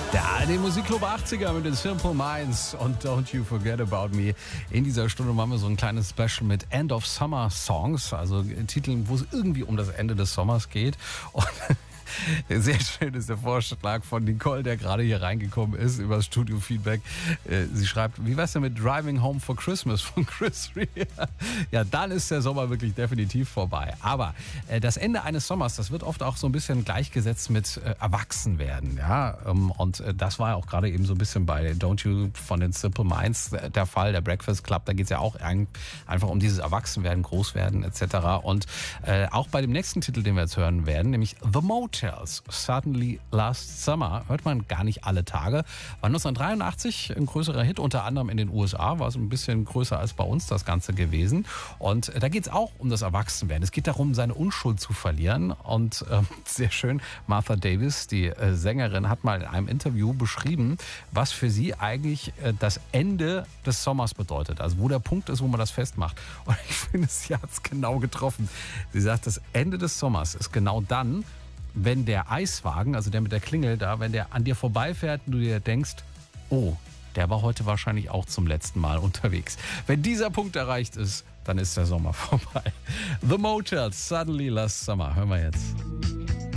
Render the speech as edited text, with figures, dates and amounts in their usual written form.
Ja, den Musikclub 80er mit den Simple Minds und Don't You Forget About Me. In dieser Stunde machen wir so ein kleines Special mit End of Summer Songs, also Titeln, wo es irgendwie um das Ende des Sommers geht. Und sehr schön ist der Vorschlag von Nicole, der gerade hier reingekommen ist, über das Studio-Feedback. Sie schreibt, wie wär's denn mit Driving Home for Christmas von Chris Rea? Ja, dann ist der Sommer wirklich definitiv vorbei. Aber das Ende eines Sommers, das wird oft auch so ein bisschen gleichgesetzt mit Erwachsenwerden. Ja? Und das war ja auch gerade eben so ein bisschen bei Don't You von den Simple Minds der Fall, der Breakfast Club. Da geht's ja auch einfach um dieses Erwachsenwerden, Großwerden etc. Und auch bei dem nächsten Titel, den wir jetzt hören werden, nämlich The Motels, Suddenly Last Summer, hört man gar nicht alle Tage. War 1983 ein größerer Hit, unter anderem in den USA, war es ein bisschen größer als bei uns das Ganze gewesen. Und da geht es auch um das Erwachsenwerden. Es geht darum, seine Unschuld zu verlieren. Und sehr schön, Martha Davis, die Sängerin, hat mal in einem Interview beschrieben, was für sie eigentlich das Ende des Sommers bedeutet. Also wo der Punkt ist, wo man das festmacht. Und ich finde, sie hat es genau getroffen. Sie sagt, das Ende des Sommers ist genau dann, wenn der Eiswagen, also der mit der Klingel da, wenn der an dir vorbeifährt und du dir denkst, oh, der war heute wahrscheinlich auch zum letzten Mal unterwegs. Wenn dieser Punkt erreicht ist, dann ist der Sommer vorbei. The Motels, Suddenly Last Summer. Hören wir jetzt.